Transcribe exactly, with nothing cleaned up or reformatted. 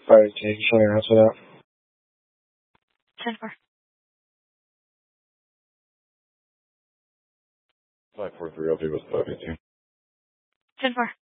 Sorry, can you just answer that? ten four. five four three oh two was spoken to. ten four.